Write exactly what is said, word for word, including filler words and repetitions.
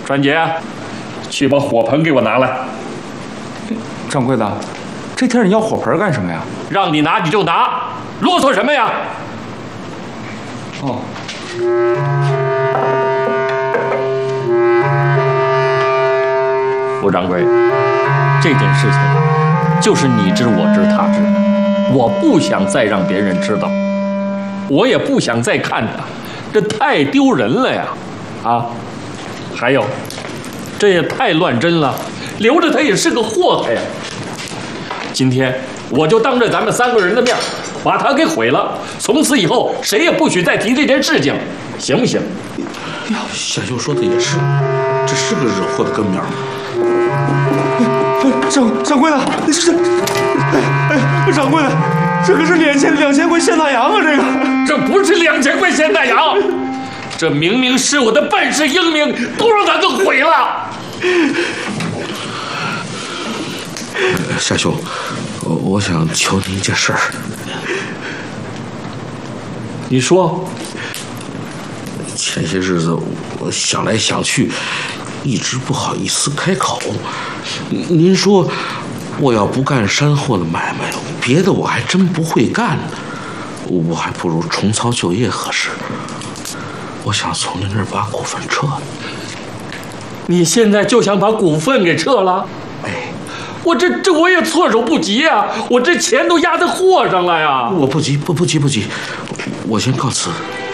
川姐，去把火盆给我拿来。 掌柜的，这天你要火盆干什么呀？ 让你拿你就拿，啰嗦什么呀？ 哦。 吴掌柜，这件事情就是你知我知他知，我不想再让别人知道，我也不想再看他，这太丢人了呀！啊，还有，这也太乱真了，留着他也是个祸害呀。今天我就当着咱们三个人的面，把他给毁了，从此以后谁也不许再提这件事情，行不行？ 呀，夏秀说的也是，这是个惹祸的根苗。 掌掌柜的，你是哎哎，掌柜的，这可是两千两千块现大洋啊！这个这不是两千块现大洋，这明明是我的半世英名，都让他给毁了。 夏兄，我我想求你一件事儿。 你说。 前些日子我想来想去，一直不好意思开口。您说，我要不干山货的买卖，别的我还真不会干呢。我还不如重操旧业合适。我想从您那儿把股份撤了。 你现在就想把股份给撤了？ 哎， 我这这我也措手不及啊！我这钱都压在货上了呀！ 我不急，不不急不急，我先告辞。